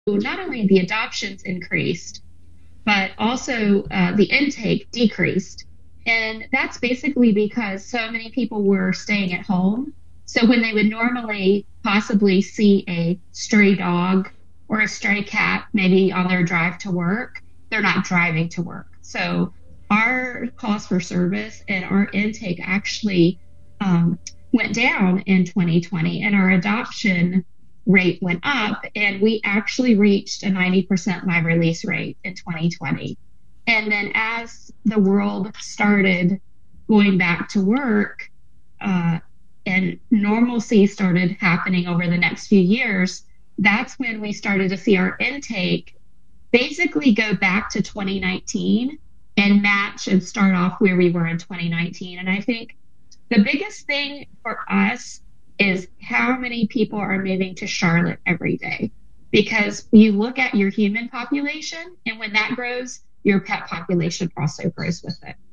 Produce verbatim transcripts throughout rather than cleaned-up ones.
not only the adoptions increased, but also uh, the intake decreased. And that's basically because so many people were staying at home. So when they would normally possibly see a stray dog or a stray cat, maybe on their drive to work, they're not driving to work. So our cost for service and our intake actually um, went down in twenty twenty, and our adoption rate went up, and we actually reached a ninety percent live release rate in twenty twenty. And then as the world started going back to work uh, and normalcy started happening over the next few years, that's when we started to see our intake basically go back to twenty nineteen and match and start off where we were in twenty nineteen. And I think the biggest thing for us is how many people are moving to Charlotte every day. Because you look at your human population, and when that grows, your pet population also grows with it.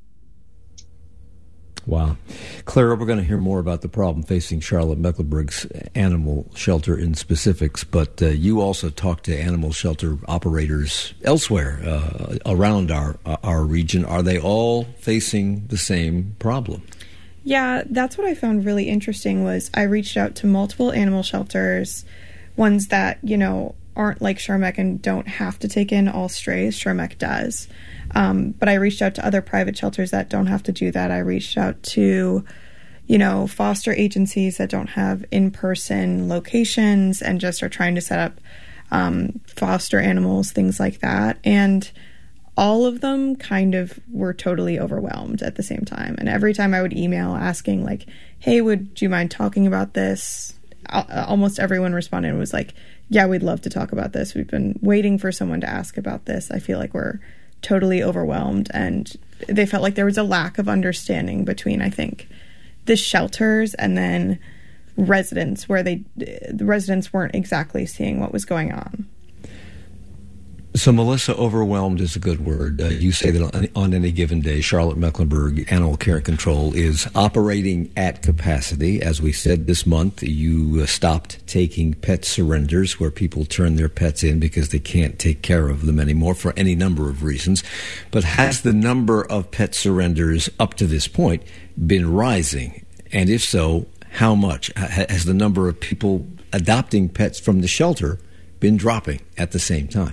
Wow. Clara, we're going to hear more about the problem facing Charlotte Mecklenburg's animal shelter in specifics, but uh, you also talk to animal shelter operators elsewhere uh, around our our region. Are they all facing the same problem? Yeah, that's what I found really interesting was I reached out to multiple animal shelters, ones that, you know, aren't like Charmeck and don't have to take in all strays. Charmeck does. Um, but I reached out to other private shelters that don't have to do that. I reached out to, you know, foster agencies that don't have in-person locations and just are trying to set up um, foster animals, things like that. And all of them kind of were totally overwhelmed at the same time. And every time I would email asking, like, hey, would you mind talking about this? Almost everyone responded and was like, yeah, we'd love to talk about this. We've been waiting for someone to ask about this. I feel like we're totally overwhelmed. And they felt like there was a lack of understanding between, I think, the shelters and then residents, where they the residents weren't exactly seeing what was going on. So, Melissa, overwhelmed is a good word. Uh, you say that on, on any given day, Charlotte Mecklenburg Animal Care Control is operating at capacity. As we said this month, you uh, stopped taking pet surrenders where people turn their pets in because they can't take care of them anymore for any number of reasons. But has the number of pet surrenders up to this point been rising? And if so, how much? Has the number of people adopting pets from the shelter been dropping at the same time?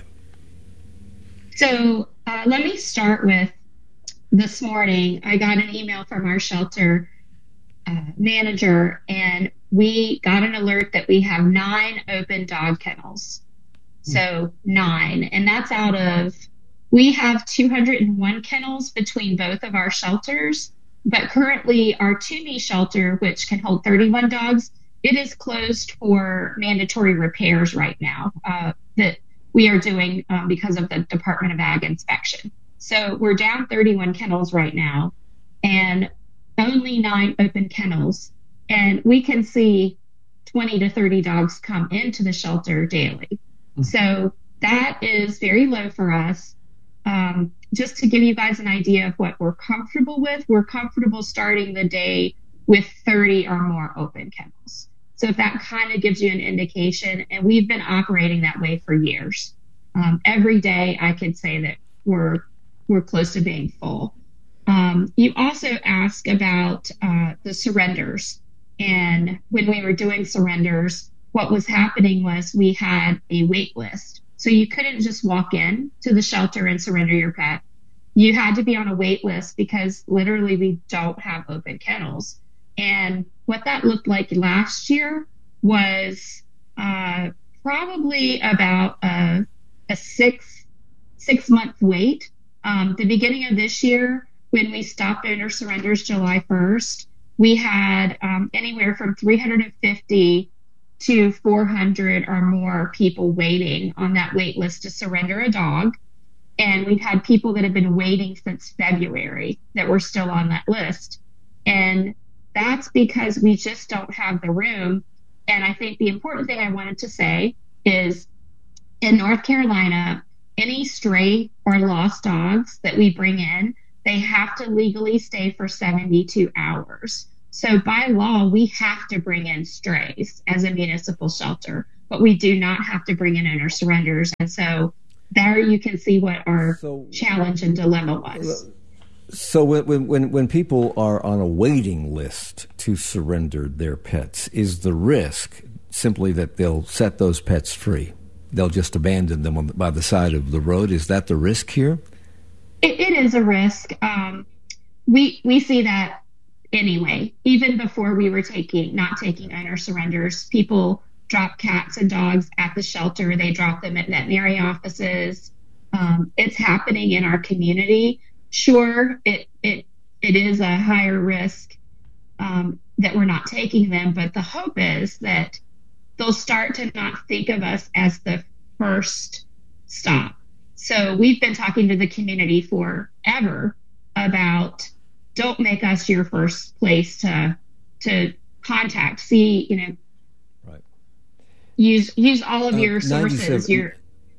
So uh, let me start with this morning. I got an email from our shelter uh, manager, and we got an alert that we have nine open dog kennels. So nine, and that's out of, we have two hundred one kennels between both of our shelters, but currently our Toomey shelter, which can hold thirty-one dogs, it is closed for mandatory repairs right now. Uh, that we are doing um, because of the Department of Ag inspection. So we're down thirty-one kennels right now and only nine open kennels. And we can see twenty to thirty dogs come into the shelter daily. Mm-hmm. So that is very low for us. Um, just to give you guys an idea of what we're comfortable with, we're comfortable starting the day with thirty or more open kennels. So that kind of gives you an indication, and we've been operating that way for years. Um, every day I could say that we're we're close to being full. Um, you also asked about uh, the surrenders. And when we were doing surrenders, what was happening was we had a wait list. So you couldn't just walk in to the shelter and surrender your pet. You had to be on a wait list because literally we don't have open kennels. And what that looked like last year was uh, probably about a, a six six month wait. Um, the beginning of this year, when we stopped owner surrenders July first, we had um, anywhere from three hundred fifty to four hundred or more people waiting on that wait list to surrender a dog. And we've had people that have been waiting since February that were still on that list. And that's because we just don't have the room. And I think the important thing I wanted to say is in North Carolina, any stray or lost dogs that we bring in, they have to legally stay for seventy-two hours. So by law, we have to bring in strays as a municipal shelter. but we do not have to bring in owner surrenders. And so there you can see what our so, challenge and dilemma was. So when, when, when people are on a waiting list to surrender their pets, is the risk simply that they'll set those pets free? They'll just abandon them on, by the side of the road? Is that the risk here? It, it is a risk. Um, we we see that anyway. Even before we were taking not taking owner surrenders, people drop cats and dogs at the shelter. They drop them at veterinary offices. Um, it's happening in our community. Sure, it it it is a higher risk um, that we're not taking them, but the hope is that they'll start to not think of us as the first stop. So we've been talking to the community forever about don't make us your first place to to contact. See, you know, right. use use all of uh, your sources. Your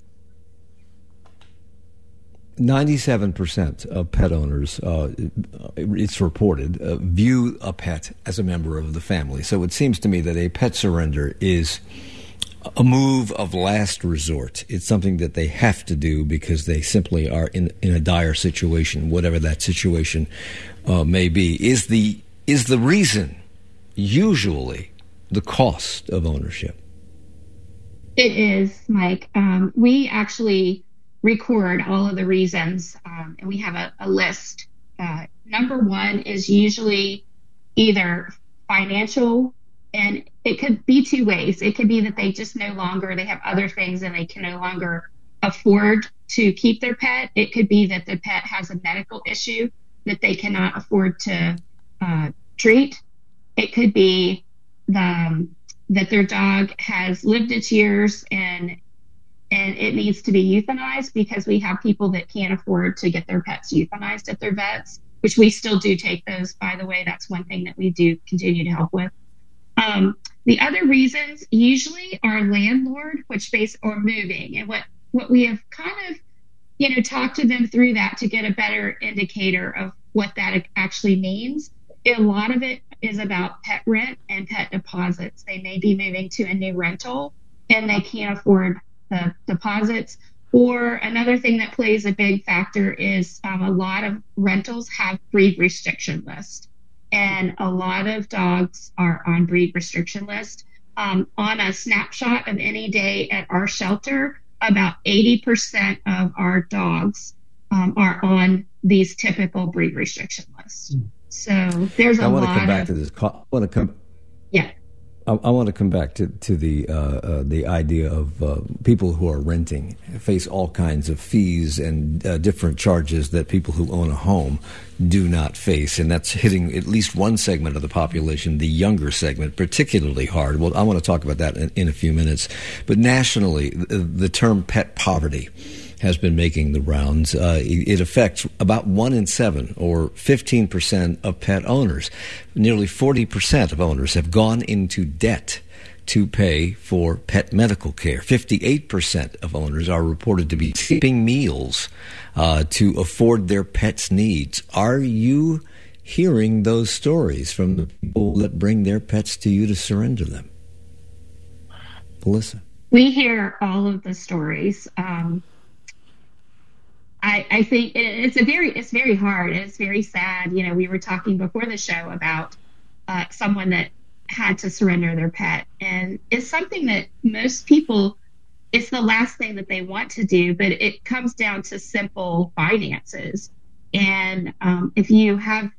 ninety-seven percent of pet owners, uh, it's reported, uh, view a pet as a member of the family. So it seems to me that a pet surrender is a move of last resort. It's something that they have to do because they simply are in, in a dire situation, whatever that situation uh, may be. Is the is the reason usually the cost of ownership? It is, Mike. Um, we actually record all of the reasons, um, and we have a, a list. Uh, number one is usually either financial, and it could be two ways. It could be that they just no longer, they have other things and they can no longer afford to keep their pet. It could be that the pet has a medical issue that they cannot afford to uh, treat. It could be the, um, that their dog has lived its years and and it needs to be euthanized, because we have people that can't afford to get their pets euthanized at their vets, which we still do take those, by the way. That's one thing that we do continue to help with. Um, the other reasons usually are landlord, which base or moving. And what, what we have kind of, you know, talked to them through that to get a better indicator of what that actually means. A lot of it is about pet rent and pet deposits. They may be moving to a new rental and they can't afford the deposits. Or another thing that plays a big factor is um, a lot of rentals have breed restriction list, and a lot of dogs are on breed restriction list. Um, on a snapshot of any day at our shelter, about eighty percent of our dogs um, are on these typical breed restriction lists. Mm. So there's a I want lot to come back of, to this. I want to come. Yeah. I, I want to come back to to the uh, uh, the idea of uh, people who are renting face all kinds of fees and uh, different charges that people who own a home do not face, and that's hitting at least one segment of the population, the younger segment, particularly hard. Well, I want to talk about that in, in a few minutes. But nationally, the, the term pet poverty has been making the rounds. Uh, it, it affects about one in seven, or fifteen percent of pet owners. Nearly forty percent of owners have gone into debt to pay for pet medical care. fifty-eight percent of owners are reported to be skipping meals uh, to afford their pets' needs. Are you hearing those stories from the people that bring their pets to you to surrender them? Melissa? We hear all of the stories. Um, I, I think it's a very, it's very hard. It's very sad. You know, we were talking before the show about uh, someone that had to surrender their pet, and it's something that most people, it's the last thing that they want to do, but it comes down to simple finances. And um, if you have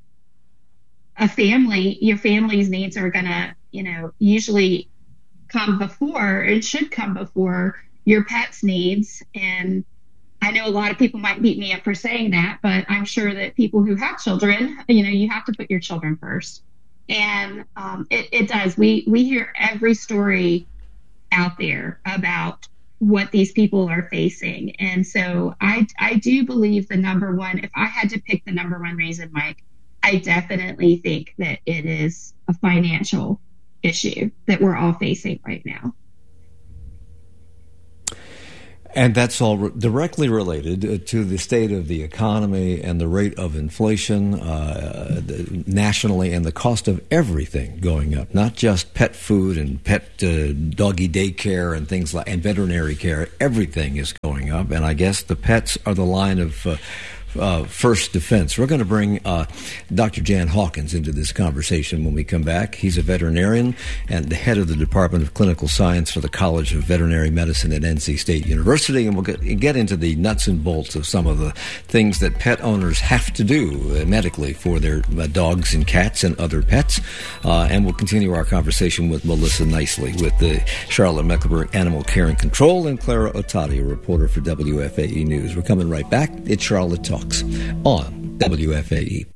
a family, your family's needs are going to, you know, usually come before, it should come before your pet's needs. And I know a lot of people might beat me up for saying that, but I'm sure that people who have children, you know, you have to put your children first. And um, it, it does. We, we hear every story out there about what these people are facing. And so I, I do believe the number one, if I had to pick the number one reason, Mike, I definitely think that it is a financial issue that we're all facing right now. And that's all re- directly related uh, to the state of the economy and the rate of inflation uh, the, nationally, and the cost of everything going up, not just pet food and pet uh, doggy daycare and things like, and veterinary care. Everything is going up, and I guess the pets are the line of uh, Uh, first defense. We're going to bring uh, Doctor Jan Hawkins into this conversation when we come back. He's a veterinarian and the head of the Department of Clinical Science for the College of Veterinary Medicine at N C State University, and we'll get, get into the nuts and bolts of some of the things that pet owners have to do uh, medically for their uh, dogs and cats and other pets. Uh, and we'll continue our conversation with Melissa Nicely with the Charlotte-Mecklenburg Animal Care and Control, and Clara Otati, a reporter for W F A E News. We're coming right back. It's Charlotte Talks on W F A E.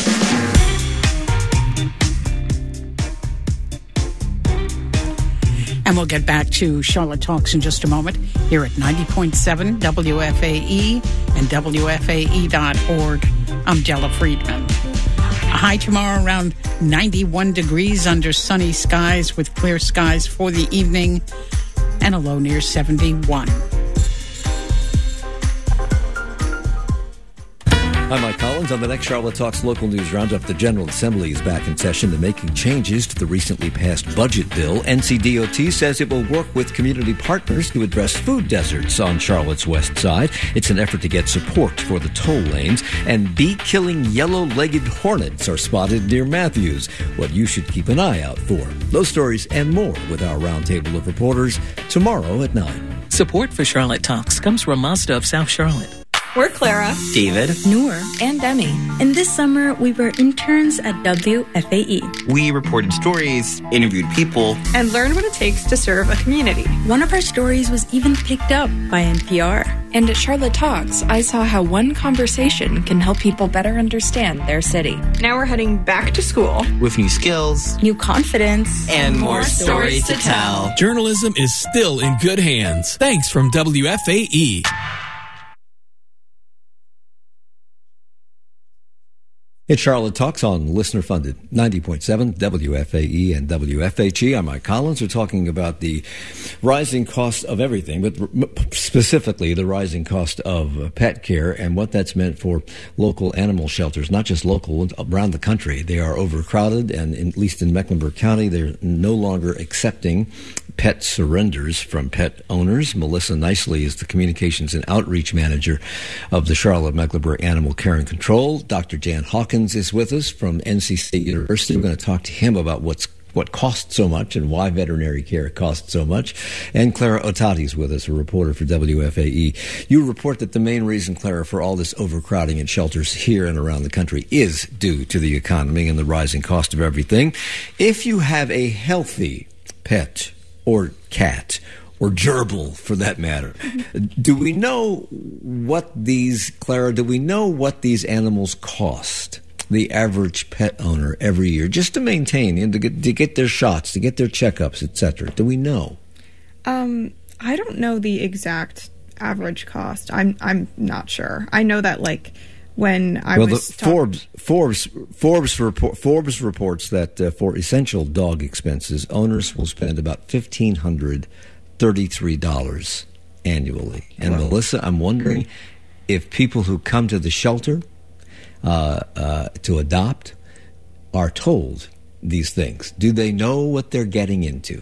And we'll get back to Charlotte Talks in just a moment here at ninety point seven W F A E and W F A E dot org. I'm Della Friedman. A high tomorrow around ninety-one degrees under sunny skies with clear skies for the evening, and a low near seventy-one. I'm Mike Collins. On the next Charlotte Talks Local News Roundup, the General Assembly is back in session and making changes to the recently passed budget bill. N C D O T says it will work with community partners to address food deserts on Charlotte's west side. It's an effort to get support for the toll lanes. And bee-killing yellow-legged hornets are spotted near Matthews, what you should keep an eye out for. Those stories and more with our roundtable of reporters tomorrow at nine. Support for Charlotte Talks comes from Mazda of South Charlotte. We're Clara, David, Noor, and Demi. And this summer, we were interns at W F A E. We reported stories, interviewed people, and learned what it takes to serve a community. One of our stories was even picked up by N P R. And at Charlotte Talks, I saw how one conversation can help people better understand their city. Now we're heading back to school with new skills, new confidence, and, and more, more stories, stories to tell. tell. Journalism is still in good hands. Thanks from W F A E. It's Charlotte Talks on listener-funded ninety point seven W F A E and W F H E. I'm Mike Collins. We're talking about the rising cost of everything, but specifically the rising cost of pet care and what that's meant for local animal shelters, not just local, around the country. They are overcrowded, and in, at least in Mecklenburg County, they're no longer accepting pet surrenders from pet owners. Melissa Nicely is the Communications and Outreach Manager of the Charlotte-Mecklenburg Animal Care and Control. Doctor Jan Hawkins is with us from N C State University. We're going to talk to him about what's what costs so much and why veterinary care costs so much. And Clara Otati is with us, a reporter for W F A E. You report that the main reason, Clara, for all this overcrowding in shelters here and around the country is due to the economy and the rising cost of everything. If you have a healthy pet or cat, or gerbil for that matter, do we know what these, Clara, do we know what these animals cost the average pet owner every year just to maintain and to get, to get their shots, to get their checkups, et cetera? Do we know? Um, I don't know the exact average cost. I'm I'm not sure. I know that, like, when I well, was the talk- Forbes Forbes Forbes report Forbes reports that uh, for essential dog expenses, owners will spend about fifteen hundred thirty-three dollars annually. And wow. Melissa, I'm wondering if people who come to the shelter uh, uh, to adopt are told these things. Do they know what they're getting into?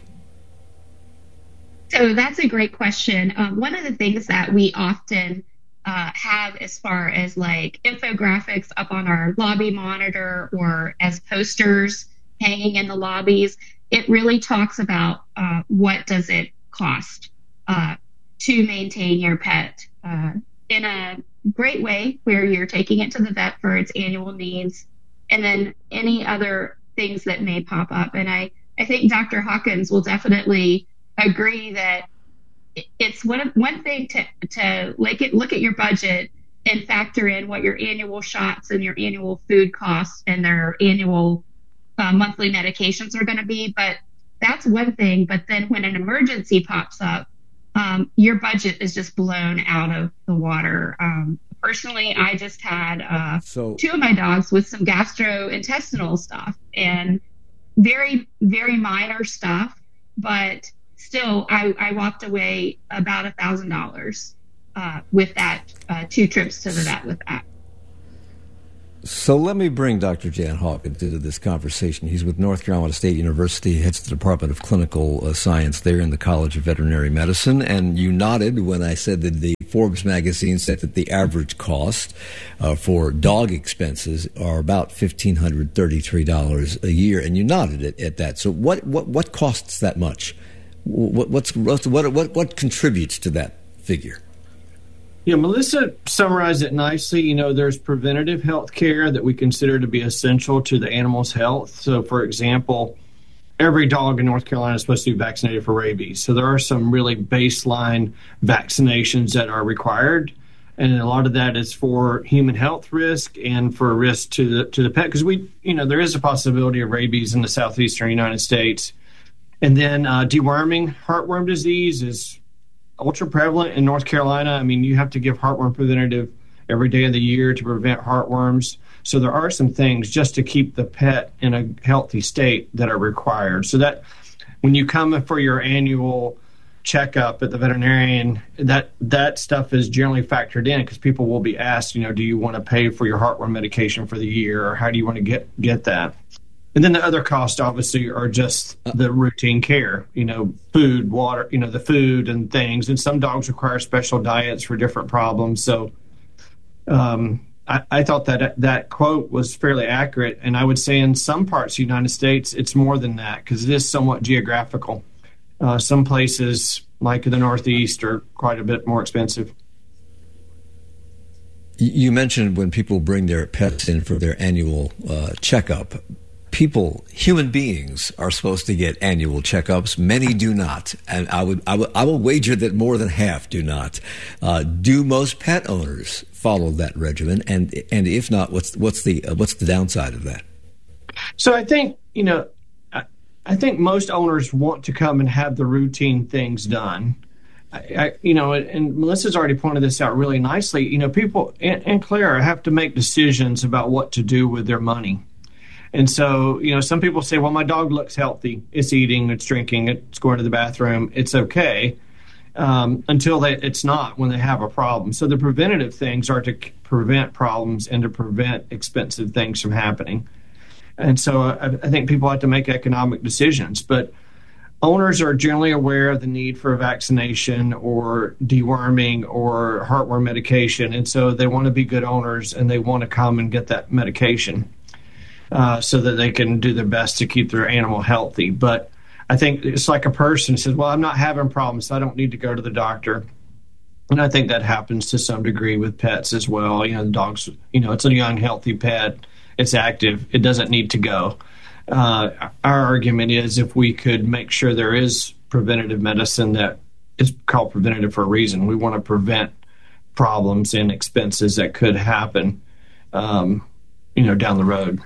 So that's a great question. Um, one of the things that we often uh, have as far as like infographics up on our lobby monitor or as posters hanging in the lobbies, it really talks about uh, what does it cost uh, to maintain your pet uh, in a great way where you're taking it to the vet for its annual needs, and then any other things that may pop up. And I, I think Doctor Hawkins will definitely agree that it's one one thing to to like it, look at your budget and factor in what your annual shots and your annual food costs and their annual uh, monthly medications are going to be, but that's one thing. But then when an emergency pops up, um, your budget is just blown out of the water. Um, personally, I just had uh, so, two of my dogs with some gastrointestinal stuff, and very, very minor stuff. But still, I, I walked away about a thousand dollars uh, with that uh, two trips to the vet with that. So let me bring Doctor Jan Hawkins into this conversation. He's with North Carolina State University, heads the Department of Clinical uh, Science there in the College of Veterinary Medicine. And you nodded when I said that the Forbes magazine said that the average cost uh, for dog expenses are about one thousand five hundred thirty-three dollars a year. And you nodded at, at that. So what, what, what costs that much? What, what's, what, what, what contributes to that figure? Yeah, Melissa summarized it nicely. You know, there's preventative health care that we consider to be essential to the animal's health. So, for example, every dog in North Carolina is supposed to be vaccinated for rabies. So there are some really baseline vaccinations that are required. And a lot of that is for human health risk and for risk to the to the pet. Because we, you know, there is a possibility of rabies in the southeastern United States. And then uh, deworming, heartworm disease is ultra prevalent in North Carolina. I mean, you have to give heartworm preventative every day of the year to prevent heartworms. So there are some things just to keep the pet in a healthy state that are required. So that when you come for your annual checkup at the veterinarian, that that stuff is generally factored in because people will be asked, you know, do you want to pay for your heartworm medication for the year, or how do you want to get get that? And then the other costs, obviously, are just the routine care, you know, food, water, you know, the food and things. And some dogs require special diets for different problems. So um, I, I thought that that quote was fairly accurate. And I would say in some parts of the United States, it's more than that because it is somewhat geographical. Uh, some places, like in the Northeast, are quite a bit more expensive. You mentioned when people bring their pets in for their annual uh, checkup. People, human beings, are supposed to get annual checkups. Many do not, and I would, I would, I will wager that more than half do not. Uh, do most pet owners follow that regimen? And and if not, what's what's the uh, what's the downside of that? So I think you know, I, I think most owners want to come and have the routine things done. I, I, you know, and Melissa's already pointed this out really nicely. You know, people and, and Claire have to make decisions about what to do with their money. And so, you know, some people say, well, my dog looks healthy. It's eating, it's drinking, it's going to the bathroom. It's okay um, until they, it's not when they have a problem. So the preventative things are to prevent problems and to prevent expensive things from happening. And so I, I think people have to make economic decisions. But owners are generally aware of the need for a vaccination or deworming or heartworm medication. And so they want to be good owners and they want to come and get that medication. Uh, so that they can do their best to keep their animal healthy. But I think it's like a person who says, well, I'm not having problems, so I don't need to go to the doctor. And I think that happens to some degree with pets as well. You know, the dogs, you know, it's a young, healthy pet. It's active. It doesn't need to go. Uh, our argument is if we could make sure there is preventative medicine that is called preventative for a reason. We want to prevent problems and expenses that could happen, um, you know, down the road.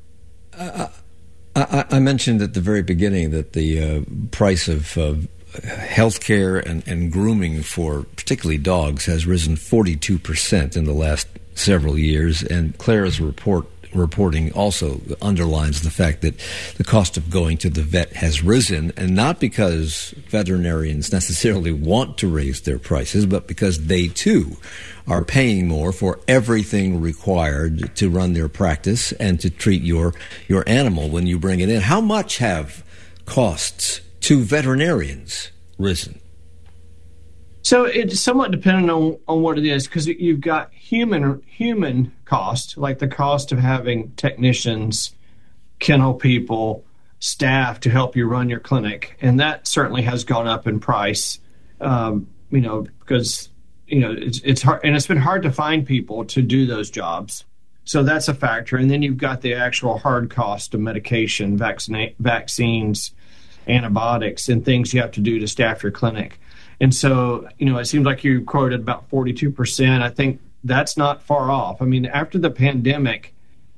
Uh, I, I mentioned at the very beginning that the uh, price of uh, health care and, and grooming for particularly dogs has risen forty-two percent in the last several years, and Claire's report reporting also underlines the fact that the cost of going to the vet has risen, and not because veterinarians necessarily want to raise their prices, but because they too are paying more for everything required to run their practice and to treat your your animal when you bring it in. How much have costs to veterinarians risen? So it's somewhat dependent on, on what it is, because you've got human human cost, like the cost of having technicians, kennel people, staff to help you run your clinic, and that certainly has gone up in price. Um, you know, because you know it's it's hard, and it's been hard to find people to do those jobs. So that's a factor, and then you've got the actual hard cost of medication, vaccina- vaccines, antibiotics, and things you have to do to staff your clinic. And so, you know, it seems like you quoted about forty-two percent. I think that's not far off. I mean, after the pandemic,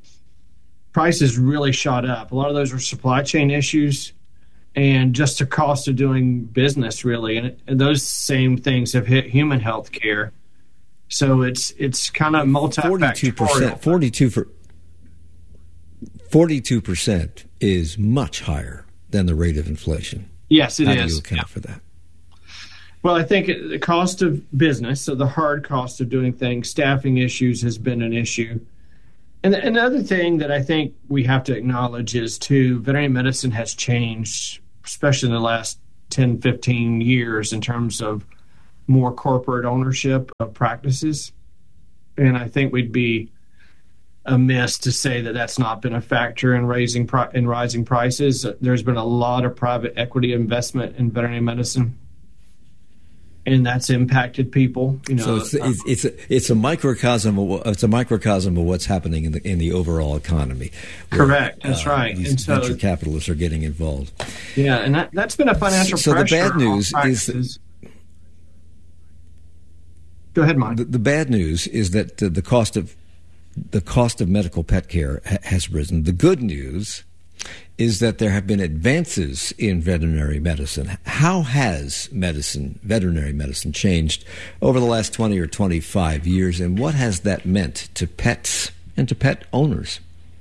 prices really shot up. A lot of those were supply chain issues and just the cost of doing business, really. And, and those same things have hit human health care. So it's it's kind of multifactorial. forty-two percent, forty-two percent is much higher than the rate of inflation. Yes, it How is. How do you account yeah. for that? Well, I think it, the cost of business, so the hard cost of doing things, staffing issues has been an issue. And another thing that I think we have to acknowledge is, too, veterinary medicine has changed, especially in the last ten, fifteen years in terms of more corporate ownership of practices. And I think we'd be amiss to say that that's not been a factor in raising in rising prices. There's been a lot of private equity investment in veterinary medicine, and that's impacted people. You know, so it's it's, it's a it's a microcosm of it's a microcosm of what's happening in the in the overall economy. Where, correct. That's uh, right. These and so, venture capitalists are getting involved. Yeah, and that that's been a financial so, so pressure. So the bad news is. That, Go ahead, Mike. The, the bad news is that uh, the cost of the cost of medical pet care ha- has risen. The good news is that there have been advances in veterinary medicine. How has medicine, veterinary medicine, changed over the last twenty or twenty-five years, and what has that meant to pets and to pet owners?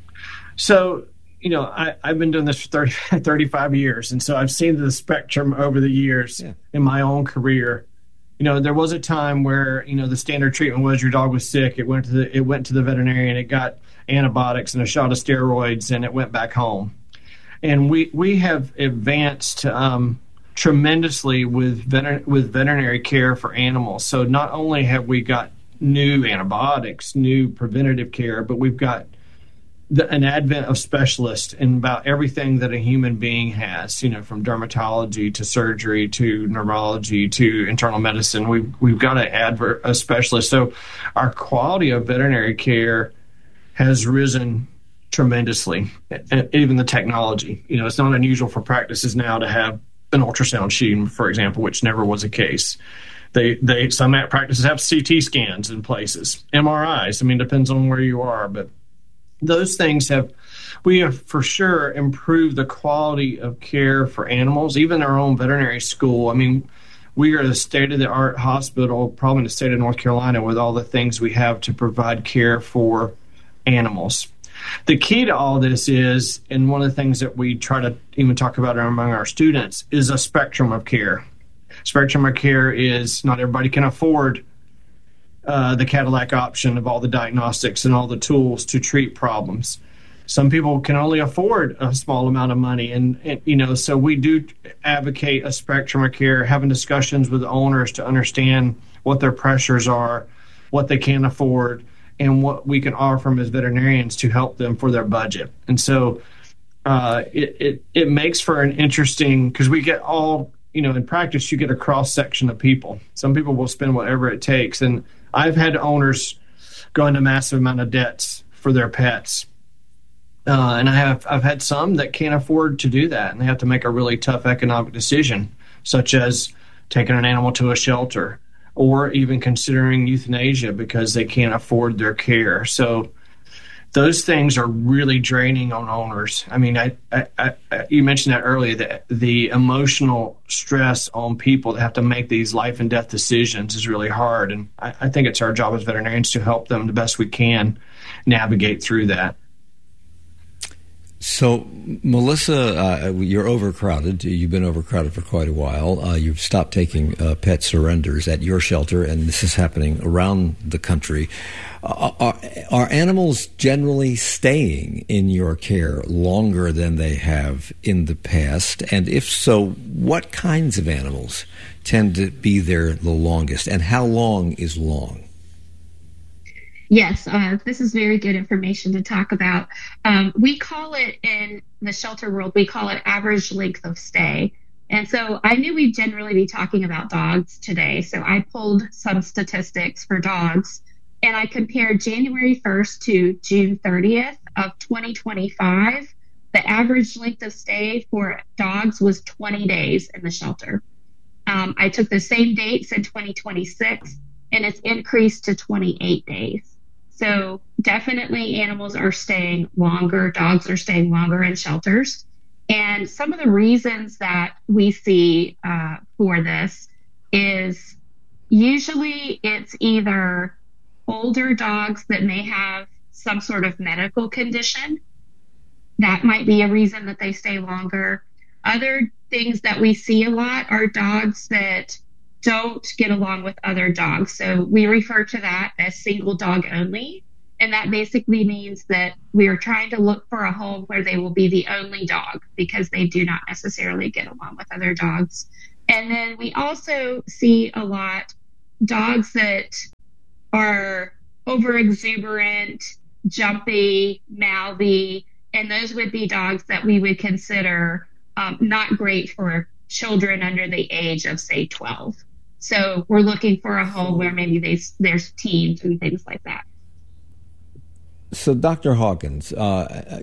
So, you know, I, I've been doing this for thirty, thirty-five years, and so I've seen the spectrum over the years yeah. in my own career. You know, there was a time where, you know, the standard treatment was your dog was sick. It went to the it went to the veterinarian. It got antibiotics and a shot of steroids, and it went back home. And we we have advanced um, tremendously with veter- with veterinary care for animals. So not only have we got new antibiotics, new preventative care, but we've got the, an advent of specialists in about everything that a human being has, you know, from dermatology to surgery to neurology to internal medicine. We've, we've got to add a specialist. So our quality of veterinary care has risen tremendously, and even the technology. You know, it's not unusual for practices now to have an ultrasound sheet, for example, which never was the case. They, they, some practices have C T scans in places, M R Is. I mean, depends on where you are, but those things have, we have for sure improved the quality of care for animals, even our own veterinary school. I mean, we are the state-of-the-art hospital, probably in the state of North Carolina, with all the things we have to provide care for animals. The key to all this is, and one of the things that we try to even talk about among our students, is a spectrum of care. Spectrum of care is not everybody can afford Uh, the Cadillac option of all the diagnostics and all the tools to treat problems. Some people can only afford a small amount of money, and, and you know, so we do advocate a spectrum of care, having discussions with owners to understand what their pressures are, what they can afford, and what we can offer them as veterinarians to help them for their budget. And so uh, it, it it makes for an interesting, because we get all, you know, in practice, you get a cross section of people. Some people will spend whatever it takes, and I've had owners go into massive amount of debts for their pets. Uh, and I have, I've had some that can't afford to do that, and they have to make a really tough economic decision, such as taking an animal to a shelter or even considering euthanasia because they can't afford their care. So those things are really draining on owners. I mean, I, I, I you mentioned that earlier, that the emotional stress on people that have to make these life and death decisions is really hard. And I, I think it's our job as veterinarians to help them the best we can navigate through that. So, Melissa, uh, you're overcrowded. You've been overcrowded for quite a while. Uh, you've stopped taking uh, pet surrenders at your shelter, and this is happening around the country. Uh, are, are animals generally staying in your care longer than they have in the past? And if so, what kinds of animals tend to be there the longest, and how long is long? Yes, uh, this is very good information to talk about. Um, we call it, in the shelter world, we call it average length of stay. And so I knew we'd generally be talking about dogs today. So I pulled some statistics for dogs, and I compared January first to June thirtieth of twenty twenty-five. The average length of stay for dogs was twenty days in the shelter. Um, I took the same dates in twenty twenty-six, and it's increased to twenty-eight days. So definitely animals are staying longer. Dogs are staying longer in shelters. And some of the reasons that we see uh, for this is usually it's either older dogs that may have some sort of medical condition. That might be a reason that they stay longer. Other things that we see a lot are dogs that don't get along with other dogs. So we refer to that as single dog only. And that basically means that we are trying to look for a home where they will be the only dog because they do not necessarily get along with other dogs. And then we also see a lot dogs that are over exuberant, jumpy, mouthy, and those would be dogs that we would consider um, not great for children under the age of, say, twelve. So we're looking for a home where maybe they, there's teens and things like that. So, Doctor Hawkins, uh,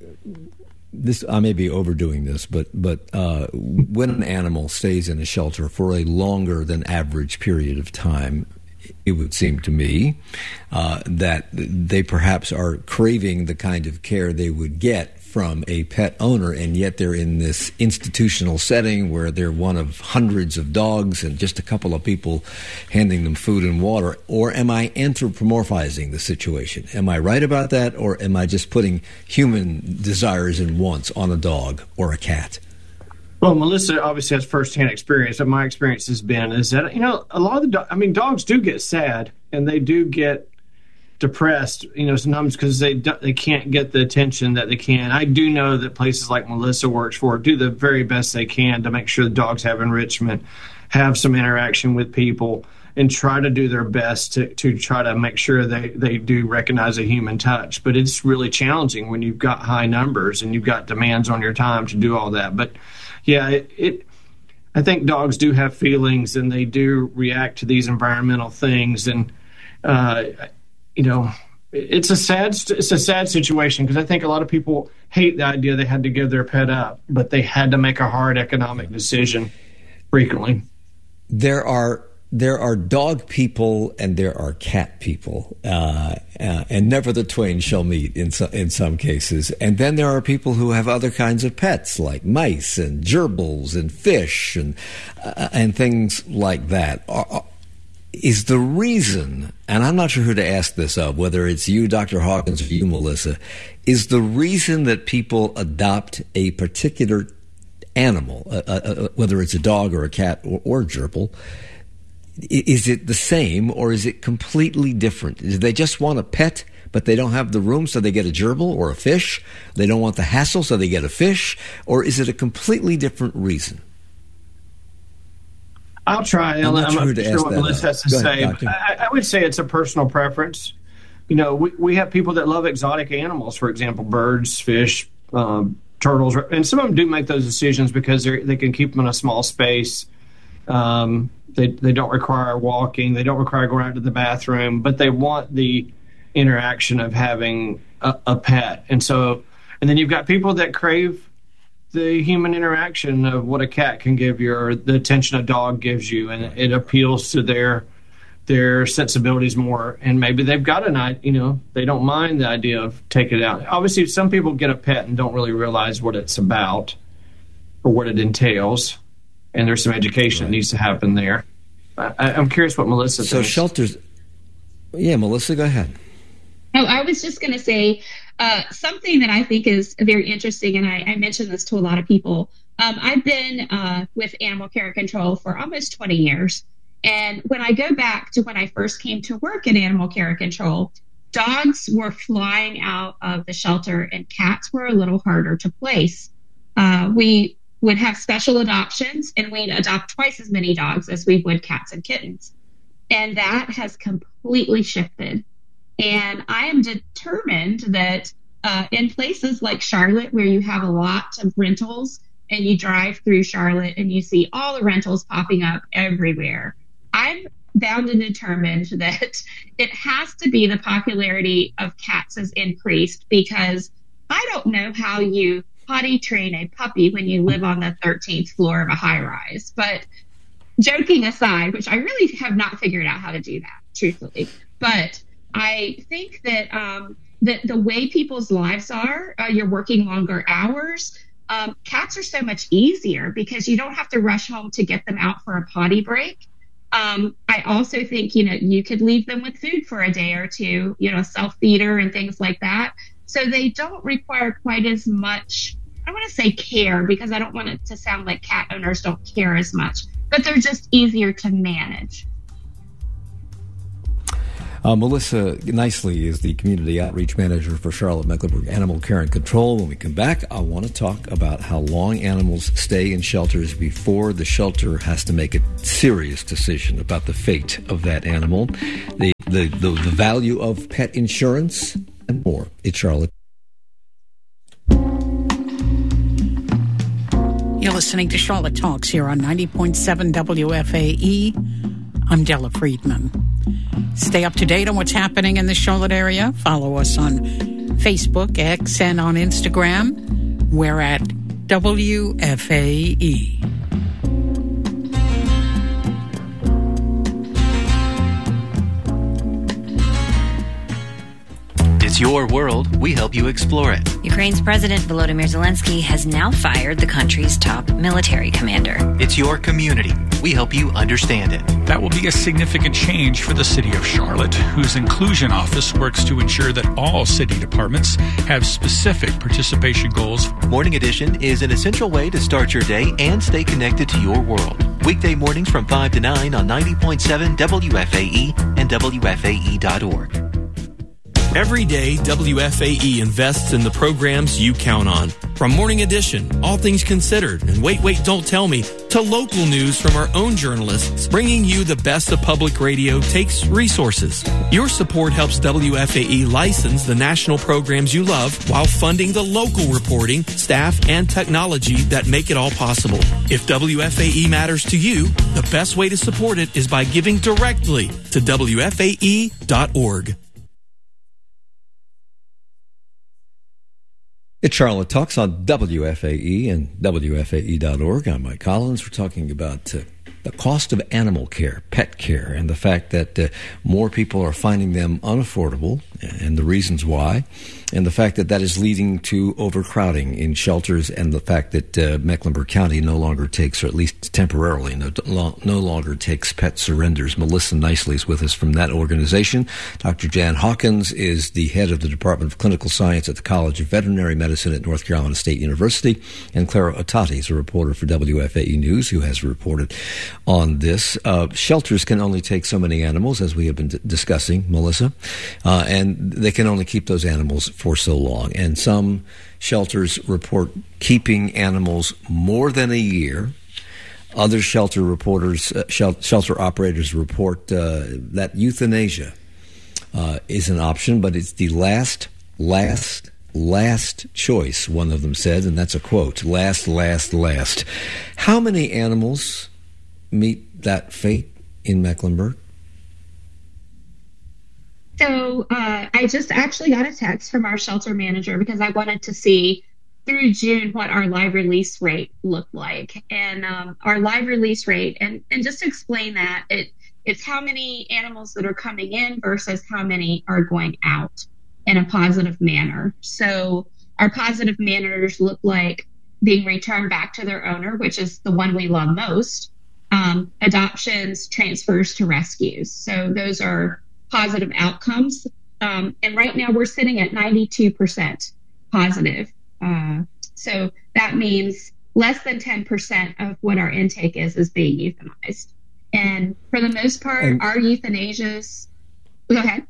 this I may be overdoing this, but but uh, when an animal stays in a shelter for a longer than average period of time, it would seem to me uh, that they perhaps are craving the kind of care they would get from a pet owner, and yet they're in this institutional setting where they're one of hundreds of dogs and just a couple of people handing them food and water. Or am I anthropomorphizing the situation? Am I right about that, or am I just putting human desires and wants on a dog or a cat? Well, Melissa obviously has firsthand experience. What my experience has been is that, you know, a lot of the, do- I mean, dogs do get sad and they do get depressed, you know, sometimes because they do, they can't get the attention that they can. I do know that places like Melissa works for do the very best they can to make sure the dogs have enrichment, have some interaction with people, and try to do their best to, to try to make sure they, they do recognize a human touch. But it's really challenging when you've got high numbers and you've got demands on your time to do all that. But yeah, it, it I think dogs do have feelings and they do react to these environmental things. And, uh, you know, it's a sad it's a sad situation because I think a lot of people hate the idea they had to give their pet up, but they had to make a hard economic decision frequently. There are there are dog people and there are cat people, uh, uh, and never the twain shall meet in so, in some cases. And then there are people who have other kinds of pets like mice and gerbils and fish and uh, and things like that. Are, are, Is the reason, and I'm not sure who to ask this of, whether it's you, Doctor Hawkins, or you, Melissa, is the reason that people adopt a particular animal, uh, uh, whether it's a dog or a cat or, or gerbil, is it the same or is it completely different? Do they just want a pet, but they don't have the room, so they get a gerbil or a fish? They don't want the hassle, so they get a fish? Or is it a completely different reason? I'll try. I'm not sure, sure what Melissa has to Go say. ahead, I, I would say it's a personal preference. You know, we, we have people that love exotic animals, for example, birds, fish, um, turtles, and some of them do make those decisions because they they can keep them in a small space. Um, they they don't require walking, they don't require going out to the bathroom, but they want the interaction of having a, a pet. And so, and then you've got people that crave the human interaction of what a cat can give you or the attention a dog gives you, and it appeals to their their sensibilities more. And maybe they've got an, you know, they don't mind the idea of taking it out. Obviously, some people get a pet and don't really realize what it's about or what it entails, and there's some education right. that needs to happen there. I, I'm curious what Melissa so thinks. So shelters, yeah, Melissa, go ahead. Oh, I was just going to say uh, something that I think is very interesting, and I, I mentioned this to a lot of people. Um, I've been uh, with Animal Care and Control for almost twenty years. And when I go back to when I first came to work at Animal Care and Control, dogs were flying out of the shelter and cats were a little harder to place. Uh, we would have special adoptions and we'd adopt twice as many dogs as we would cats and kittens. And that has completely shifted. And I am determined that uh, in places like Charlotte, where you have a lot of rentals and you drive through Charlotte and you see all the rentals popping up everywhere, I'm bound and determined that it has to be the popularity of cats has increased, because I don't know how you potty train a puppy when you live on the thirteenth floor of a high rise. But joking aside, which I really have not figured out how to do that, truthfully, but I think that um, that the way people's lives are, uh, you're working longer hours. Um, cats are so much easier because you don't have to rush home to get them out for a potty break. Um, I also think, you know, you could leave them with food for a day or two, you know, self-feeder and things like that. So they don't require quite as much I want to say care, because I don't want it to sound like cat owners don't care as much, but they're just easier to manage. Uh, Melissa Nicely is the Community Outreach Manager for Charlotte-Mecklenburg Animal Care and Control. When we come back, I want to talk about how long animals stay in shelters before the shelter has to make a serious decision about the fate of that animal, the the, the, the value of pet insurance, and more. It's Charlotte. You're listening to Charlotte Talks here on ninety point seven W F A E. I'm Della Friedman. Stay up to date on what's happening in the Charlotte area. Follow us on Facebook, X, and on Instagram. We're at W F A E. It's your world. We help you explore it. Ukraine's President Volodymyr Zelensky has now fired the country's top military commander. It's your community. We help you understand it. That will be a significant change for the city of Charlotte, whose inclusion office works to ensure that all city departments have specific participation goals. Morning Edition is an essential way to start your day and stay connected to your world. Weekday mornings from five to nine on ninety point seven W F A E and W F A E dot org. Every day, W F A E invests in the programs you count on. From Morning Edition, All Things Considered, and Wait, Wait, Don't Tell Me, to local news from our own journalists, bringing you the best of public radio takes resources. Your support helps W F A E license the national programs you love while funding the local reporting, staff, and technology that make it all possible. If W F A E matters to you, the best way to support it is by giving directly to W F A E dot org. It's Charlotte Talks on W F A E and W F A E dot org. I'm Mike Collins. We're talking about uh, the cost of animal care, pet care, and the fact that uh, more people are finding them unaffordable, and the reasons why, and the fact that that is leading to overcrowding in shelters, and the fact that uh, Mecklenburg County no longer takes, or at least temporarily, no, no longer takes pet surrenders. Melissa Nicely is with us from that organization. Doctor Jan Hawkins is the head of the Department of Clinical Science at the College of Veterinary Medicine at North Carolina State University, and Clara Otati is a reporter for W F A E News who has reported on this. Uh, shelters can only take so many animals, as we have been d- discussing, Melissa, uh, and they can only keep those animals for so long. And some shelters report keeping animals more than a year. Other shelter reporters, uh, shel- shelter operators report uh, that euthanasia uh, is an option, but it's the last, last, last choice, one of them said, and that's a quote, last, last, last. How many animals meet that fate in Mecklenburg? So uh, I just actually got a text from our shelter manager because I wanted to see through June what our live release rate looked like. And um, our live release rate, and, and just to explain that, it it's how many animals that are coming in versus how many are going out in a positive manner. So our positive manners look like being returned back to their owner, which is the one we love most, um, adoptions, transfers to rescues. So those are positive outcomes. Um, and right now we're sitting at ninety-two percent positive. Uh, so that means less than ten percent of what our intake is is being euthanized. And for the most part, and our euthanasias, go ahead.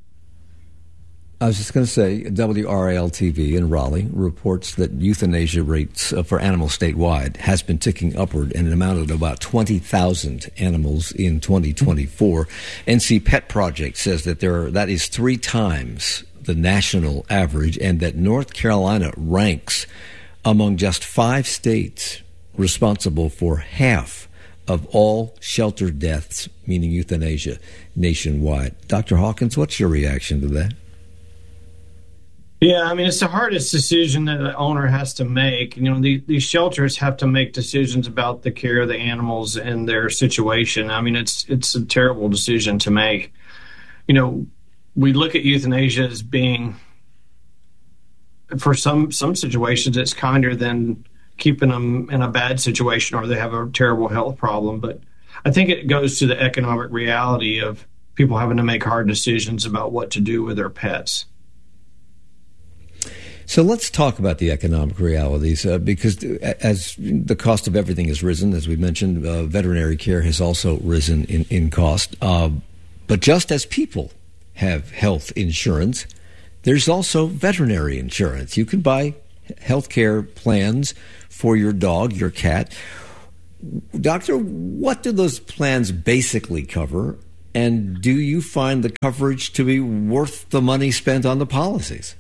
I was just going to say, W R A L T V in Raleigh reports that euthanasia rates uh, for animals statewide has been ticking upward and it amounted to about twenty thousand animals in twenty twenty-four. N C Pet Project says that there are, that is three times the national average, and that North Carolina ranks among just five states responsible for half of all shelter deaths, meaning euthanasia, nationwide. Doctor Hawkins, what's your reaction to that? Yeah, I mean, it's the hardest decision that an owner has to make. You know, the, these shelters have to make decisions about the care of the animals and their situation. I mean, it's it's a terrible decision to make. You know, we look at euthanasia as being, for some some situations, it's kinder than keeping them in a bad situation or they have a terrible health problem. But I think it goes to the economic reality of people having to make hard decisions about what to do with their pets. So let's talk about the economic realities, uh, because as the cost of everything has risen, as we mentioned, uh, veterinary care has also risen in, in cost. Uh, but just as people have health insurance, there's also veterinary insurance. You can buy health care plans for your dog, your cat. Doctor, what do those plans basically cover? And do you find the coverage to be worth the money spent on the policies?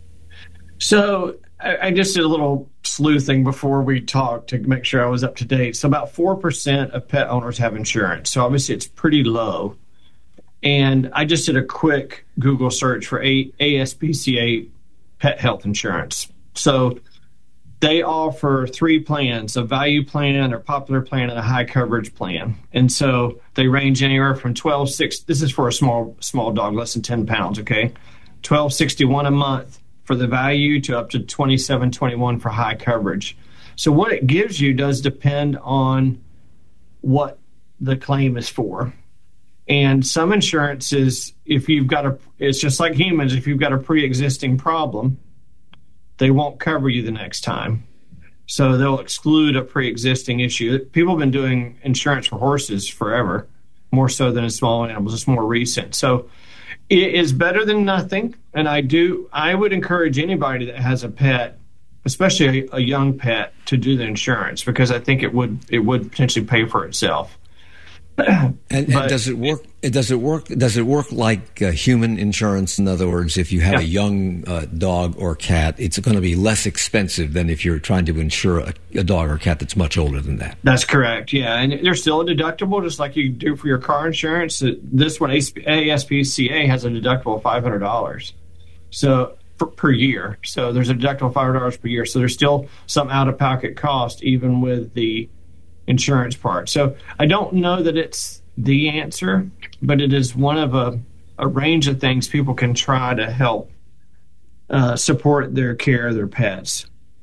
So I, I just did a little sleuthing before we talked to make sure I was up to date. So about four percent of pet owners have insurance. So obviously it's pretty low. And I just did a quick Google search for A S P C A pet health insurance. So they offer three plans, a value plan, or popular plan, and a high coverage plan. And so they range anywhere from twelve six. This is for a small small dog, less than ten pounds, okay? twelve sixty-one a month for the value to up to twenty-seven twenty-one for high coverage. So what it gives you does depend on what the claim is for. And some insurances, if you've got a, it's just like humans, if you've got a pre-existing problem, they won't cover you the next time. So they'll exclude a pre-existing issue. People have been doing insurance for horses forever, more so than in small animals. It's more recent. So it is better than nothing. And I do, I would encourage anybody that has a pet, especially a, a young pet, to do the insurance, because I think it would, it would potentially pay for itself. And, and does it work? Does it work? Does it work like uh, human insurance? In other words, if you have yeah. a young uh, dog or cat, it's going to be less expensive than if you're trying to insure a, a dog or cat that's much older than that. That's correct. Yeah, and there's still a deductible, just like you do for your car insurance. This one, A S P C A, has a deductible of five hundred dollars, so per, per year. So there's a deductible of five hundred dollars per year. So there's still some out-of-pocket cost, even with the insurance part. So I don't know that it's the answer, but it is one of a, a range of things people can try to help uh, support their care of their pets.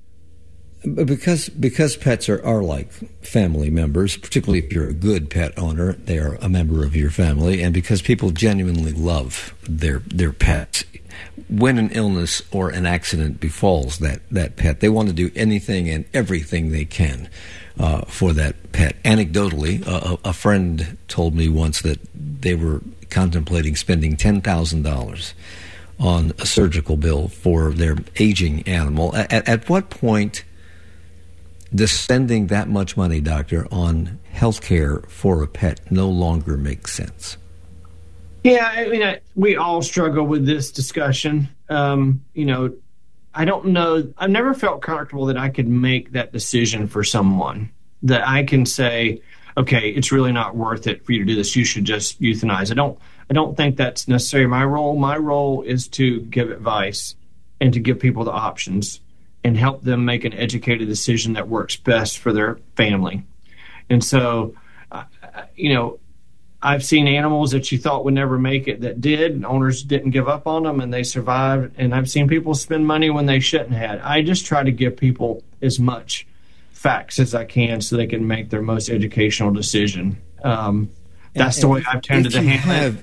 Because because pets are, are like family members, particularly if you're a good pet owner, they are a member of your family, and because people genuinely love their their pets, when an illness or an accident befalls that, that pet, they want to do anything and everything they can uh, for that pet. Anecdotally, uh, a friend told me once that they were contemplating spending ten thousand dollars on a surgical bill for their aging animal. At, at what point does spending that much money, doctor, on health care for a pet no longer make sense? Yeah, I mean, I, we all struggle with this discussion. Um, you know, I don't know. I've never felt comfortable that I could make that decision for someone, that I can say, okay, it's really not worth it for you to do this. You should just euthanize. I don't, I don't think that's necessarily my role. My role is to give advice and to give people the options and help them make an educated decision that works best for their family. And so, uh, you know, I've seen animals that you thought would never make it that did, and owners didn't give up on them and they survived. And I've seen people spend money when they shouldn't have. I just try to give people as much facts as I can so they can make their most educational decision. Um, that's and, the way I've tended to handle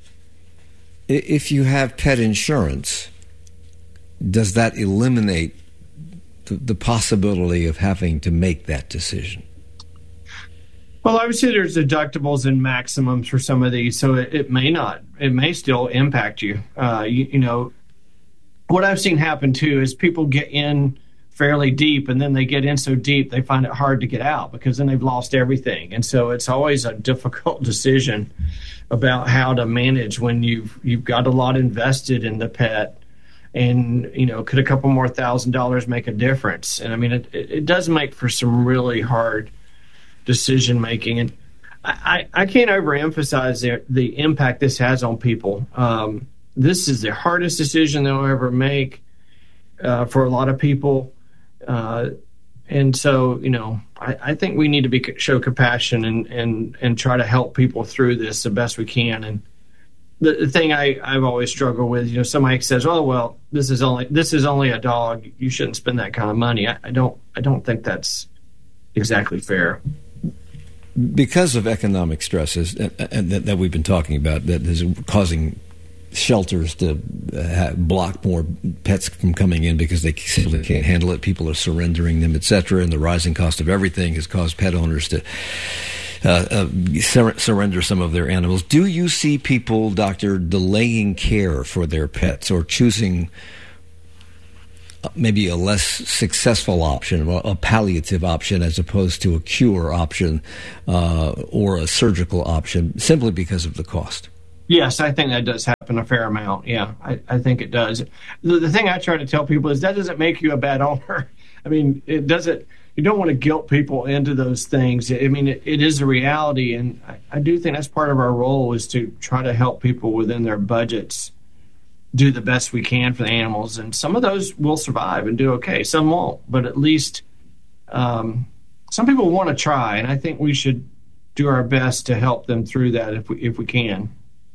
it. If you have pet insurance, does that eliminate the, the possibility of having to make that decision? Well, obviously there's deductibles and maximums for some of these, so it, it may not. It may still impact you. Uh, you. You know, what I've seen happen, too, is people get in fairly deep, and then they get in so deep they find it hard to get out because then they've lost everything. And so it's always a difficult decision about how to manage when you've, you've got a lot invested in the pet. And, you know, could a couple more thousand dollars make a difference? And, I mean, it, it does make for some really hard decision making, and I, I can't overemphasize the, the impact this has on people. Um, this is the hardest decision they'll ever make uh, for a lot of people, uh, and so you know I, I think we need to be show compassion and, and and try to help people through this the best we can. And the, the thing I, I've always struggled with, you know, somebody says, "Oh well, this is only this is only a dog. You shouldn't spend that kind of money." I, I don't I don't think that's exactly fair. Because of economic stresses that, that we've been talking about that is causing shelters to uh, block more pets from coming in because they simply can't handle it. People are surrendering them, et cetera. And the rising cost of everything has caused pet owners to uh, uh, sur- surrender some of their animals. Do you see people, doctor, delaying care for their pets or choosing maybe a less successful option, a palliative option, as opposed to a cure option uh, or a surgical option, simply because of the cost? Yes, I think that does happen a fair amount. Yeah, I, I think it does. The, the thing I try to tell people is that doesn't make you a bad owner. I mean, it doesn't. You don't want to guilt people into those things. I mean, it, it is a reality, and I, I do think that's part of our role is to try to help people within their budgets do the best we can for the animals. And some of those will survive and do okay. Some won't, but at least um, some people want to try, and I think we should do our best to help them through that if we if we can.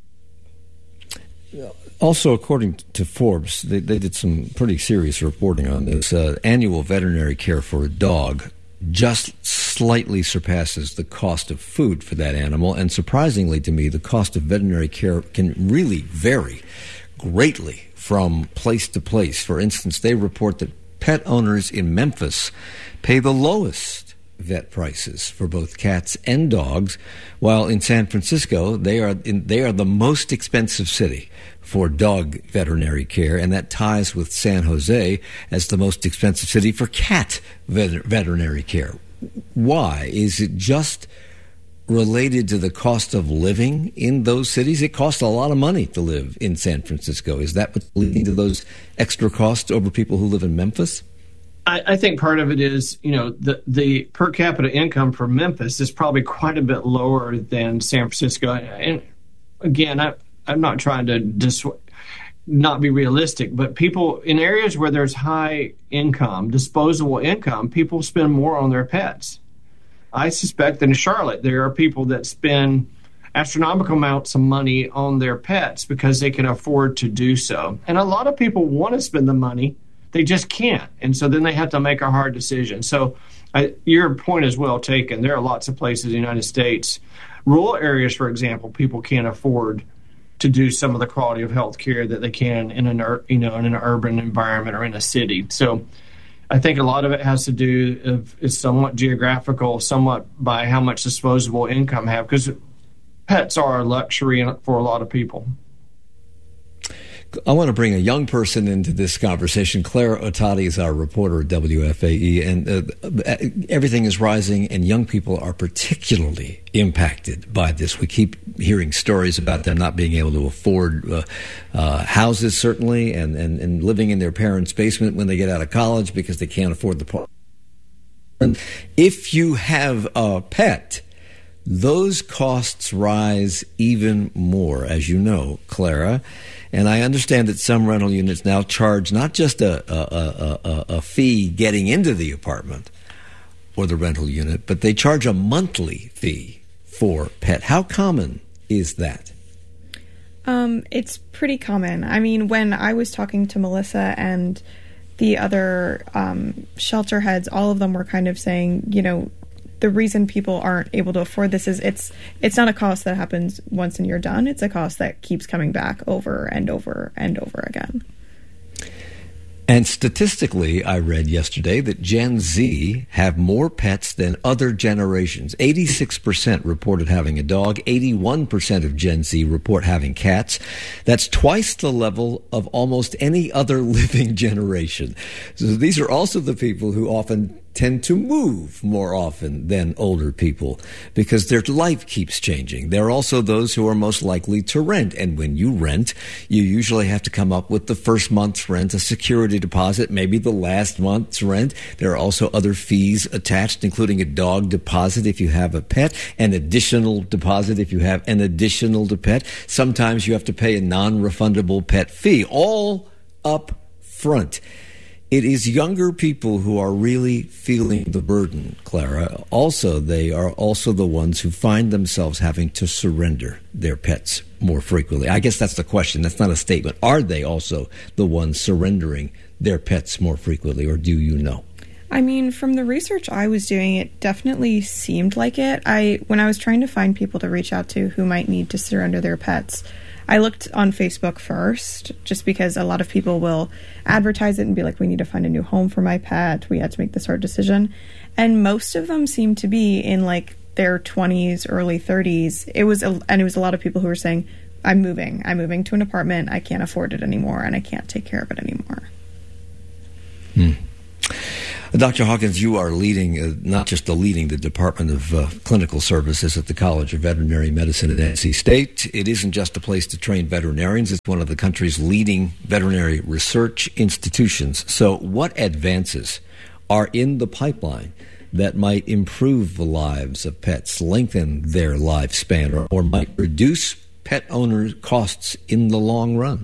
Also, according to Forbes, they, they did some pretty serious reporting on this. Uh, annual veterinary care for a dog just slightly surpasses the cost of food for that animal. And surprisingly to me, the cost of veterinary care can really vary greatly from place to place. For instance, they report that pet owners in Memphis pay the lowest vet prices for both cats and dogs, while in San Francisco they are in, they are the most expensive city for dog veterinary care, and that ties with San Jose as the most expensive city for cat vet- veterinary care. Why? Is it just related to the cost of living in those cities? It costs a lot of money to live in San Francisco. Is that what's leading to those extra costs over people who live in Memphis? I, I think part of it is, you know, the, the per capita income for Memphis is probably quite a bit lower than San Francisco. And again, I, I'm not trying to dis- not be realistic, but people in areas where there's high income, disposable income, people spend more on their pets. I suspect that in Charlotte, there are people that spend astronomical amounts of money on their pets because they can afford to do so. And a lot of people want to spend the money. They just can't. And so then they have to make a hard decision. So I, your point is well taken. There are lots of places in the United States, rural areas, for example, people can't afford to do some of the quality of health care that they can in an, you know, in an urban environment or in a city. So I think a lot of it has to do of, is somewhat geographical, somewhat by how much disposable income have, because pets are a luxury for a lot of people. I want to bring a young person into this conversation. Clara Otati is our reporter at W F A E, and uh, everything is rising, and young people are particularly impacted by this. We keep hearing stories about them not being able to afford uh, uh, houses, certainly, and, and, and living in their parents' basement when they get out of college because they can't afford the apartment. If you have a pet, those costs rise even more, as you know, Clara. And I understand that some rental units now charge not just a, a, a, a fee getting into the apartment or the rental unit, but they charge a monthly fee for pet. How common is that? Um, it's pretty common. I mean, when I was talking to Melissa and the other um, shelter heads, all of them were kind of saying, you know, the reason people aren't able to afford this is it's it's not a cost that happens once and you're done. It's a cost that keeps coming back over and over and over again. And statistically, I read yesterday that Gen Z have more pets than other generations. eighty-six percent reported having a dog. eighty-one percent of Gen Z report having cats. That's twice the level of almost any other living generation. So these are also the people who often tend to move more often than older people because their life keeps changing. There are also those who are most likely to rent. And when you rent, you usually have to come up with the first month's rent, a security deposit, maybe the last month's rent. There are also other fees attached, including a dog deposit if you have a pet, an additional deposit if you have an additional pet. Sometimes you have to pay a non-refundable pet fee, all up front. It is younger people who are really feeling the burden, Clara. Also, they are also the ones who find themselves having to surrender their pets more frequently. I guess that's the question. That's not a statement. Are they also the ones surrendering their pets more frequently, or do you know? I mean, from the research I was doing, it definitely seemed like it. I when I was trying to find people to reach out to who might need to surrender their pets, I looked on Facebook first, just because a lot of people will advertise it and be like, we need to find a new home for my pet. We had to make this hard decision. And most of them seem to be in like their twenties, early thirties. It was, a, and it was a lot of people who were saying, I'm moving. I'm moving to an apartment. I can't afford it anymore, and I can't take care of it anymore. Hmm. Doctor Hawkins, you are leading, uh, not just the leading the Department of uh, Clinical Services at the College of Veterinary Medicine at N C State. It isn't just a place to train veterinarians. It's one of the country's leading veterinary research institutions. So what advances are in the pipeline that might improve the lives of pets, lengthen their lifespan, or, or might reduce pet owners' costs in the long run?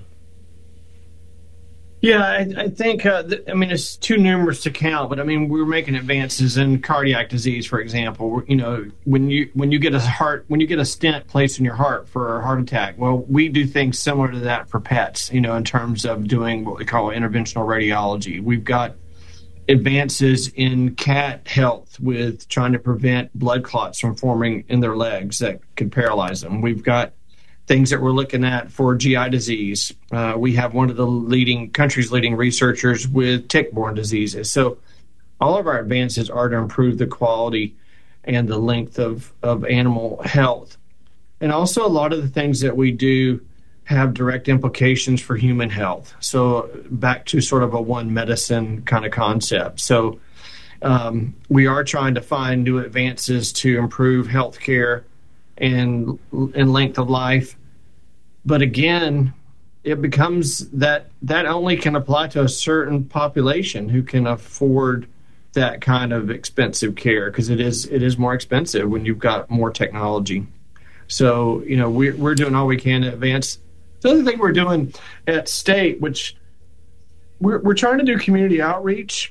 Yeah, I, I think, uh, th- I mean, it's too numerous to count, but I mean, we're making advances in cardiac disease, for example. We're, you know, when you when you get a heart, when you get a stent placed in your heart for a heart attack, well, we do things similar to that for pets, you know, in terms of doing what we call interventional radiology. We've got advances in cat health with trying to prevent blood clots from forming in their legs that could paralyze them. We've got things that we're looking at for G I disease. Uh, we have one of the leading country's leading researchers with tick-borne diseases. So all of our advances are to improve the quality and the length of, of animal health. And also a lot of the things that we do have direct implications for human health. So back to sort of a one medicine kind of concept. So um, we are trying to find new advances to improve healthcare and and length of life. But again, it becomes that that only can apply to a certain population who can afford that kind of expensive care, because it is it is more expensive when you've got more technology. So, you know, we're, we're doing all we can to advance. The other thing we're doing at State, which we're, we're trying to do community outreach.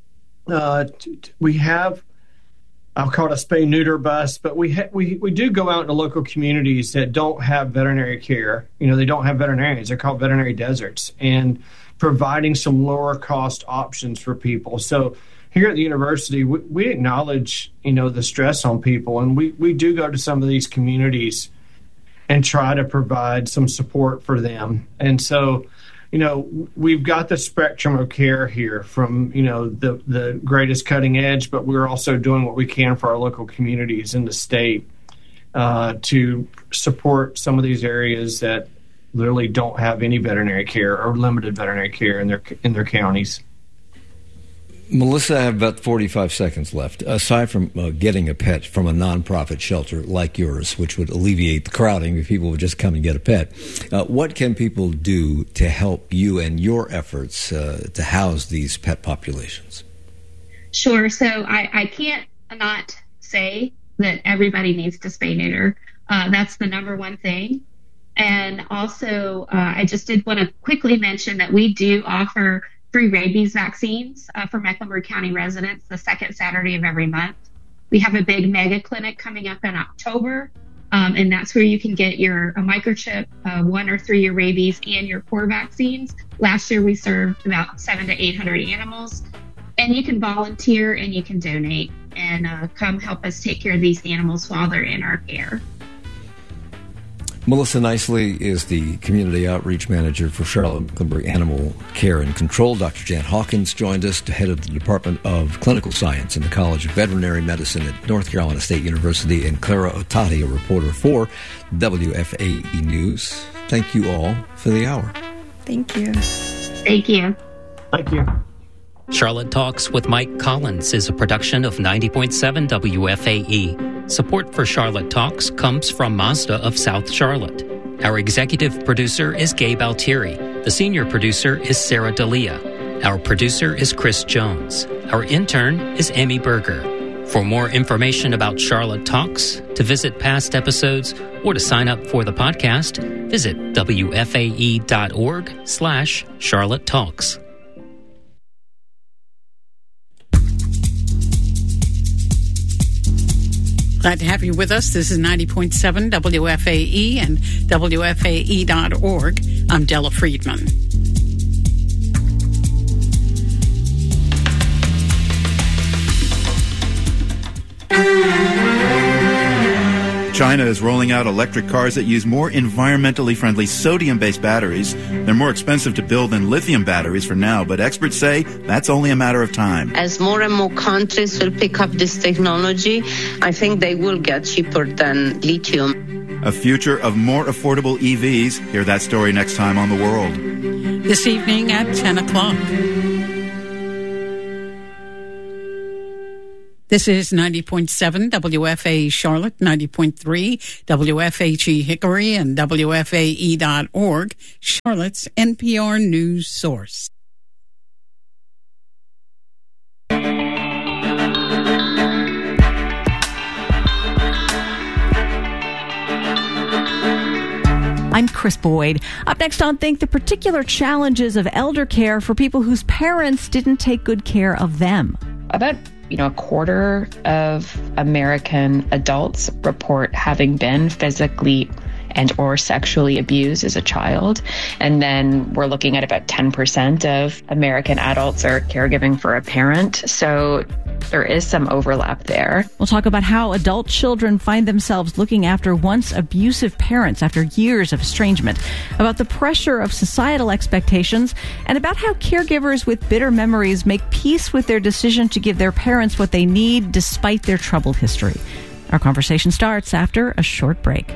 Uh, t- t- we have I'll call it a spay-neuter bus, but we ha- we we do go out into local communities that don't have veterinary care. You know, they don't have veterinarians. They're called veterinary deserts, and providing some lower-cost options for people. So here at the university, we, we acknowledge, you know, the stress on people, and we, we do go to some of these communities and try to provide some support for them. And so, you know, we've got the spectrum of care here from, you know, the, the greatest cutting edge, but we're also doing what we can for our local communities in the state uh, to support some of these areas that literally don't have any veterinary care or limited veterinary care in their in their counties. Melissa, I have about forty-five seconds left. Aside from uh, getting a pet from a nonprofit shelter like yours, which would alleviate the crowding if people would just come and get a pet, uh, what can people do to help you and your efforts uh, to house these pet populations? Sure. So I, I can't not say that everybody needs to spay neuter. Uh, that's the number one thing. And also, uh, I just did want to quickly mention that we do offer free rabies vaccines uh, for Mecklenburg County residents the second Saturday of every month. We have a big mega clinic coming up in October, um, and that's where you can get your a microchip, uh, one or three year rabies, and your core vaccines. Last year we served about seven to eight hundred animals, and you can volunteer and you can donate and uh, come help us take care of these animals while they're in our care. Melissa Nicely is the Community Outreach Manager for Charlotte-Mecklenburg Animal Care and Control. Doctor Jan Hawkins joined us, head of the Department of Clinical Science in the College of Veterinary Medicine at North Carolina State University, and Clara Otati, a reporter for W F A E News. Thank you all for the hour. Thank you. Thank you. Thank you. Charlotte Talks with Mike Collins is a production of ninety point seven W F A E. Support for Charlotte Talks comes from Mazda of South Charlotte. Our executive producer is Gabe Altieri. The senior producer is Sarah D'Elia. Our producer is Chris Jones. Our intern is Amy Berger. For more information about Charlotte Talks, to visit past episodes, or to sign up for the podcast, visit W F A E dot org slash Charlotte Talks. Glad to have you with us. This is ninety point seven W F A E and W F A E dot org. I'm Della Friedman. China is rolling out electric cars that use more environmentally friendly sodium-based batteries. They're more expensive to build than lithium batteries for now, but experts say that's only a matter of time. As more and more countries will pick up this technology, I think they will get cheaper than lithium. A future of more affordable E Vs. Hear that story next time on The World. This evening at ten o'clock. This is ninety point seven W F A E Charlotte, ninety point three W F H E Hickory, and W F A E dot org, Charlotte's N P R news source. I'm Chris Boyd. Up next on Think, the particular challenges of elder care for people whose parents didn't take good care of them. About You know, a quarter of American adults report having been physically and or sexually abused as a child. And then we're looking at about ten percent of American adults are caregiving for a parent. So there is some overlap there. We'll talk about how adult children find themselves looking after once abusive parents after years of estrangement, about the pressure of societal expectations, and about how caregivers with bitter memories make peace with their decision to give their parents what they need despite their troubled history. Our conversation starts after a short break.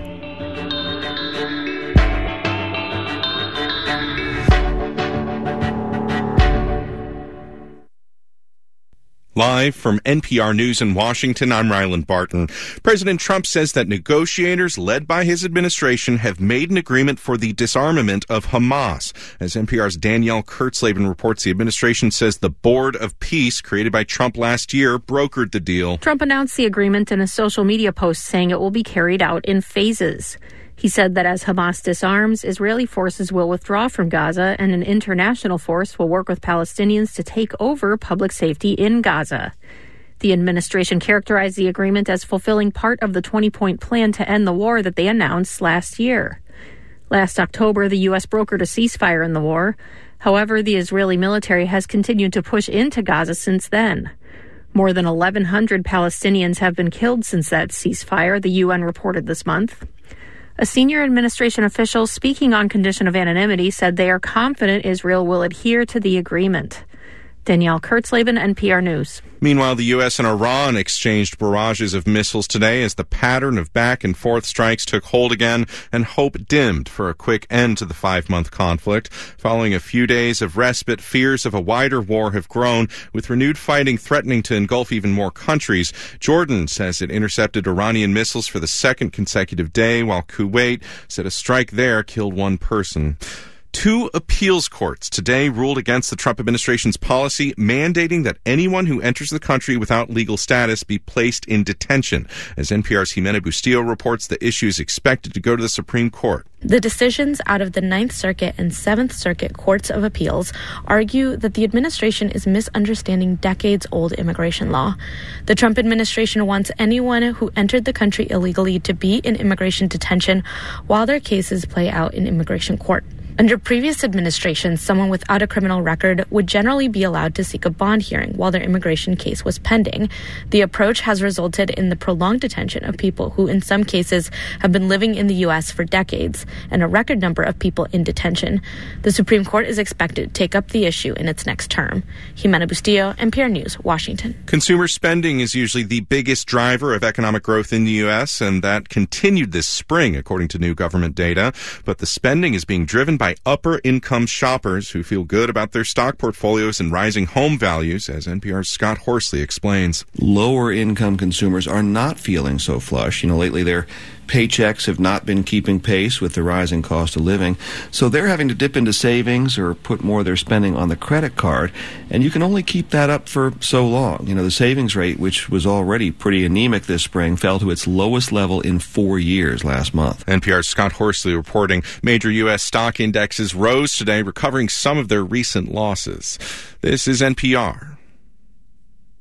Live from N P R News in Washington, I'm Ryland Barton. President Trump says that negotiators led by his administration have made an agreement for the disarmament of Hamas. As N P R's Danielle Kurtzleben reports, the administration says the Board of Peace, created by Trump last year, brokered the deal. Trump announced the agreement in a social media post saying it will be carried out in phases. He said that as Hamas disarms, Israeli forces will withdraw from Gaza and an international force will work with Palestinians to take over public safety in Gaza. The administration characterized the agreement as fulfilling part of the twenty-point plan to end the war that they announced last year. Last October, the U S brokered a ceasefire in the war. However, the Israeli military has continued to push into Gaza since then. More than eleven hundred Palestinians have been killed since that ceasefire, the U N reported this month. A senior administration official speaking on condition of anonymity said they are confident Israel will adhere to the agreement. Danielle Kurtzleben, N P R News. Meanwhile, the U S and Iran exchanged barrages of missiles today as the pattern of back-and-forth strikes took hold again and hope dimmed for a quick end to the five-month conflict. Following a few days of respite, fears of a wider war have grown, with renewed fighting threatening to engulf even more countries. Jordan says it intercepted Iranian missiles for the second consecutive day, while Kuwait said a strike there killed one person. Two appeals courts today ruled against the Trump administration's policy mandating that anyone who enters the country without legal status be placed in detention. As N P R's Jimena Bustillo reports, the issue is expected to go to the Supreme Court. The decisions out of the Ninth Circuit and Seventh Circuit Courts of Appeals argue that the administration is misunderstanding decades-old immigration law. The Trump administration wants anyone who entered the country illegally to be in immigration detention while their cases play out in immigration court. Under previous administrations, someone without a criminal record would generally be allowed to seek a bond hearing while their immigration case was pending. The approach has resulted in the prolonged detention of people who, in some cases, have been living in the U S for decades, and a record number of people in detention. The Supreme Court is expected to take up the issue in its next term. Jimena Bustillo, N P R News, Washington. Consumer spending is usually the biggest driver of economic growth in the U S, and that continued this spring, according to new government data. But the spending is being driven by by upper-income shoppers who feel good about their stock portfolios and rising home values, as N P R's Scott Horsley explains. Lower-income consumers are not feeling so flush. You know, lately their paychecks have not been keeping pace with the rising cost of living, so they're having to dip into savings or put more of their spending on the credit card, and you can only keep that up for so long. You know, the savings rate, which was already pretty anemic this spring, fell to its lowest level in four years last month. N P R's Scott Horsley reporting major U S stock indexes rose today, recovering some of their recent losses. This is N P R.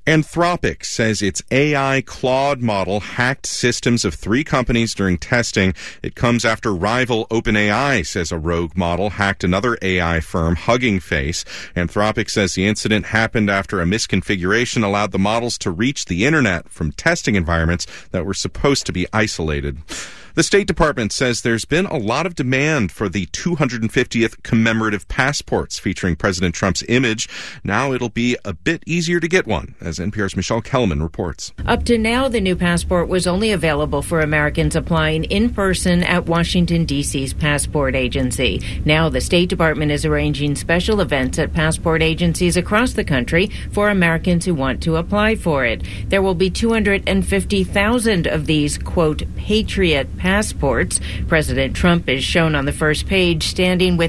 Anthropic says its A I Claude model hacked systems of three companies during testing. It comes after rival OpenAI says a rogue model hacked another A I firm, Hugging Face. Anthropic says the incident happened after a misconfiguration allowed the models to reach the internet from testing environments that were supposed to be isolated. The State Department says there's been a lot of demand for the two hundred fiftieth commemorative passports featuring President Trump's image. Now it'll be a bit easier to get one, as N P R's Michelle Kellerman reports. Up to now, the new passport was only available for Americans applying in person at Washington, D C's passport agency. Now the State Department is arranging special events at passport agencies across the country for Americans who want to apply for it. There will be two hundred fifty thousand of these, quote, Patriot passports. President Trump is shown on the first page standing with